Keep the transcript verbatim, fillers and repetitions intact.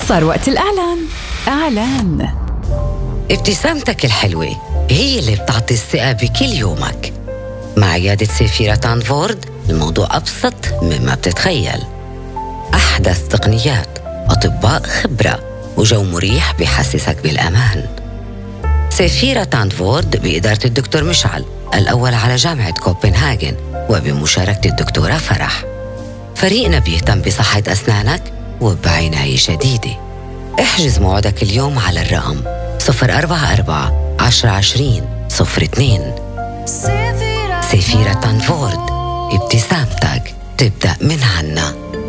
صار وقت الإعلان. إعلان. ابتسامتك الحلوة هي اللي بتعطي الثقة بكل يومك. مع عيادة سيفيرا تانفورد الموضوع أبسط مما بتتخيل. أحدث تقنيات، أطباء خبرة، وجو مريح بيحسسك بالأمان. سيفيرا تانفورد بإدارة الدكتور مشعل الأول على جامعة كوبنهاجن وبمشاركة الدكتورة فرح. فريقنا بيهتم بصحة أسنانك وبعناية شديدة. احجز موعدك اليوم على الرقم صفر أربعة أربعة عشرة عشرين صفر اثنين. سيفيرا تانفورد، ابتسامتك تبدأ من عنا.